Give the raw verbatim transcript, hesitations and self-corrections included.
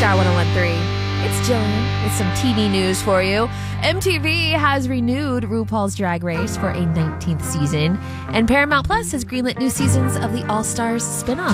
Star one oh one three. It's Jillian with some T V news for you. M T V has renewed RuPaul's Drag Race for a nineteenth season, and Paramount Plus has greenlit new seasons of the All-Stars spinoff.